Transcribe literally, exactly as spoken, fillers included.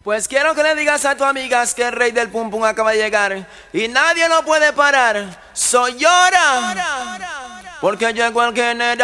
Pues quiero que le digas a tus amigas que el rey del pum pum acaba de llegar y nadie lo puede parar. Soy llora, porque llegó el general.